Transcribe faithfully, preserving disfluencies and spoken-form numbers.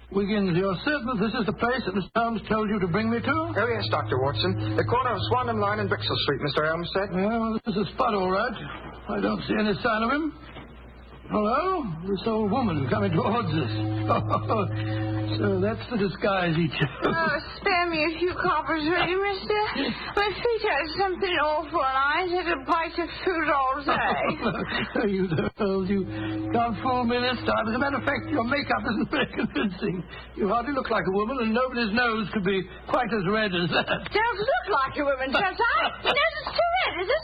Wiggins, you're certain that this is the place that Mister Holmes told you to bring me to? Oh, yes, Doctor Watson. The corner of Swanham Line and Brixton Street, Mister Holmes said. Well, this is Spud, all right. I don't see any sign of him. Hello? This old woman coming towards us. So that's the disguise he chose. Oh, spare me a few coppers, will you, mister? My feet hurt something awful, and I ain't had a bite of food all day. Oh, you girls, you can't fool me this time. As a matter of fact, your makeup isn't very convincing. You hardly look like a woman, and nobody's nose could be quite as red as that. Don't look like a woman, don't I? Your nose is too red, is it?